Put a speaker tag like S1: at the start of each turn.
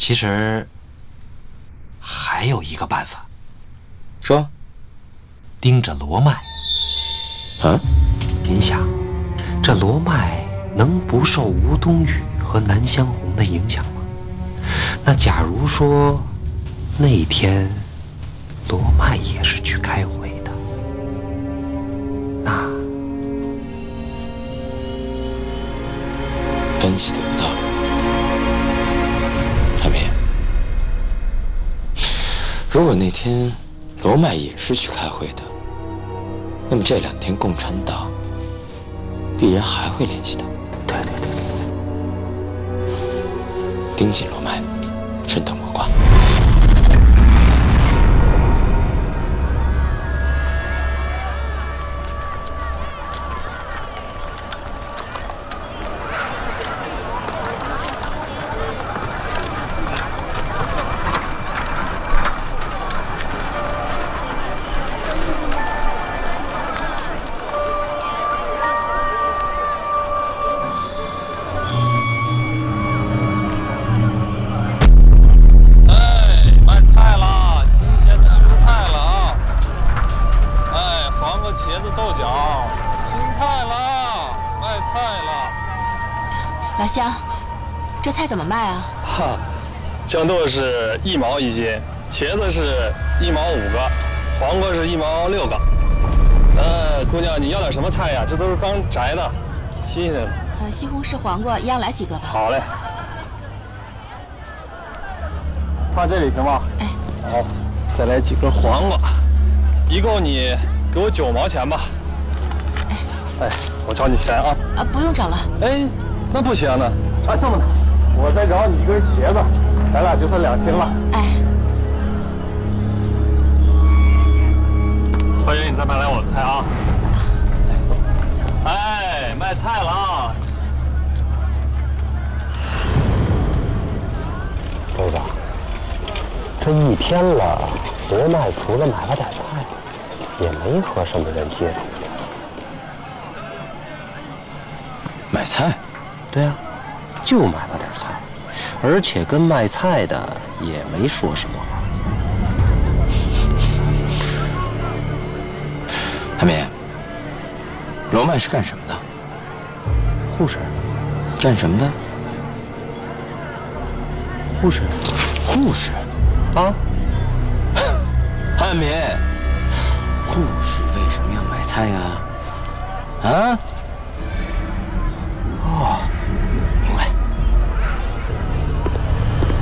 S1: 其实还有一个办法，
S2: 说，
S1: 盯着罗麦。
S2: 啊？
S1: 您想，这罗麦能不受吴冬雨和南湘红的影响吗？那假如说那一天罗麦也是去开会的，那
S2: 分析的有道理。海明，如果那天罗麦也是去开会的，那么这2天共产党必然还会联系他。
S1: 对，
S2: 盯紧罗麦，顺藤摸瓜。
S3: 茄子、豆角，青菜了，卖菜了。
S4: 老乡，这菜怎么卖啊？
S3: 哈，豇豆是1毛1斤，茄子是1毛5个，黄瓜是1毛6个。姑娘，你要点什么菜呀？这都是刚摘的，新鲜的。
S4: 西红柿、黄瓜一样来几个吧。
S3: 好嘞，放这里行吗？
S4: 哎，
S3: 好，再来几根黄瓜，一共你给我9毛钱吧。哎，我找你钱啊。
S4: 不用找了。
S3: 哎，那不行呢。这么的，我再找你1根茄子，咱俩就算2清了。
S4: 哎，
S3: 欢迎你再买来我的菜啊。哎，卖菜了啊。
S1: 队长，这一天了，罗麦除了买了点菜，也没和什么人接触。
S2: 买菜？
S1: 对啊，就买了点菜，而且跟卖菜的也没说什么话。
S2: 海明，罗麦是干什么的？
S1: 护士。
S2: 干什么的？
S1: 护士。
S2: 护士？
S1: 啊？
S2: 海明，护士为什么要买菜呀？啊？